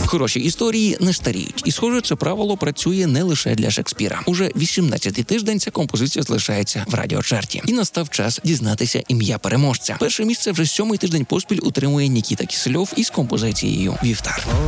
Хороші історії не старіють. І, схоже, це правило працює не лише для Шекспіра. Уже 18-й тиждень ця композиція залишається в радіочарті. І настав час дізнатися ім'я переможця. Перше місце вже 7-й тиждень поспіль утримує Нікіта Кісельов із композицією «Вівтар».